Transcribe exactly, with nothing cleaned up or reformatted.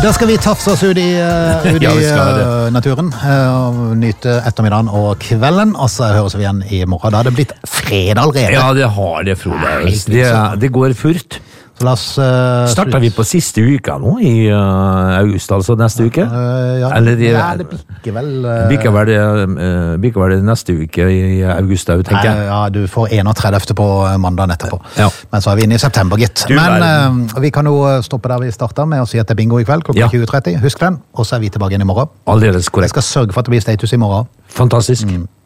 Da skal vi tafse oss ut i, uh, ut Ja, i vi skal det. uh, naturen, uh, nyte ettermiddagen og kvelden, og så høres vi igjen i morgen. Da har det blitt fredag allerede. Ja, det har det, Frode. Helt Det, det går fort. Så la oss... Uh, Starter vi på siste uka nå, i uh, august, altså neste uke? Uh, ja, Eller de- ja, det bikker vel... Uh, Bikker vel det, uh, bikker vel det neste uke i august, da, tenker jeg. Nei, ja, du får enogtredivte på mandagen etterpå. Ja. Men så er vi inne i september, gitt. Du Men verden. uh, vi kan jo stoppe der vi startet med å si at det er bingo i kveld, klokka Ja. tjue tretti. Husk den, og så er vi tilbake igjen i morgen. Aldeles Jeg korrekt. skal sørge for at det blir status i morgen. Fantastisk. Mm.